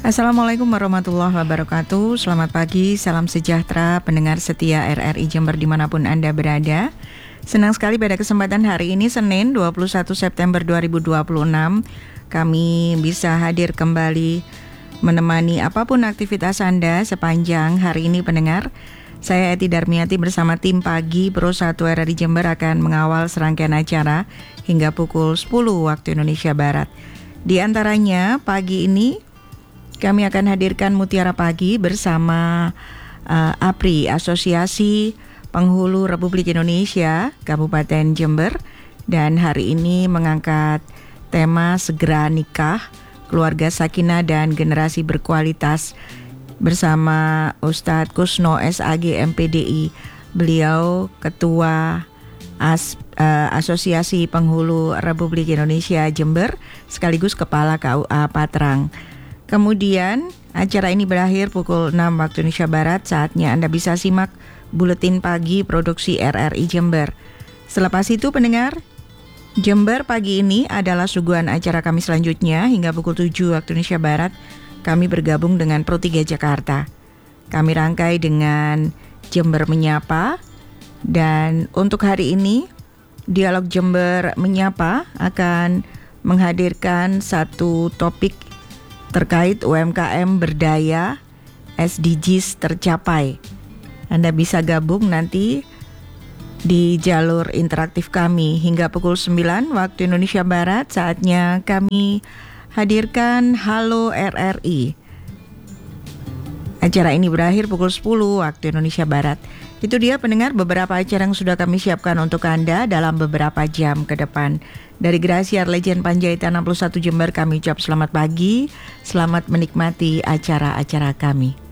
Assalamualaikum warahmatullahi wabarakatuh. Selamat pagi, salam sejahtera pendengar setia RRI Jember dimanapun Anda berada. Senang sekali pada kesempatan hari ini Senin 21 September 2026 kami bisa hadir kembali menemani apapun aktivitas Anda sepanjang hari ini pendengar. Saya Eti Darmiati bersama tim pagi Pro 1 RRI Jember akan mengawal serangkaian acara hingga pukul 10 waktu Indonesia Barat. Di antaranya pagi ini kami akan hadirkan Mutiara Pagi bersama APRI, Asosiasi Penghulu Republik Indonesia Kabupaten Jember, dan hari ini mengangkat tema Segera Nikah, Keluarga Sakinah dan Generasi Berkualitas bersama Ustadz Kusno SAG MPDI. Beliau Ketua Asosiasi Penghulu Republik Indonesia Jember sekaligus Kepala KUA Patrang. Kemudian acara ini berakhir pukul 6 waktu Indonesia Barat. Saatnya Anda bisa simak Buletin Pagi Produksi RRI Jember. Selepas itu pendengar, Jember Pagi ini adalah suguhan acara kami selanjutnya hingga pukul 7 waktu Indonesia Barat. Kami bergabung dengan Pro 3 Jakarta. Kami rangkai dengan Jember Menyapa. Dan untuk hari ini, Dialog Jember Menyapa akan menghadirkan satu topik terkait UMKM berdaya, SDGs tercapai. Anda bisa gabung nanti di jalur interaktif kami hingga pukul 9 waktu Indonesia Barat. Saatnya kami hadirkan Halo RRI. Acara ini berakhir pukul 10 waktu Indonesia Barat. Itu dia pendengar beberapa acara yang sudah kami siapkan untuk Anda dalam beberapa jam ke depan. Dari Graciar Legend Panjaitan 61 Jember kami ucap selamat pagi, selamat menikmati acara-acara kami.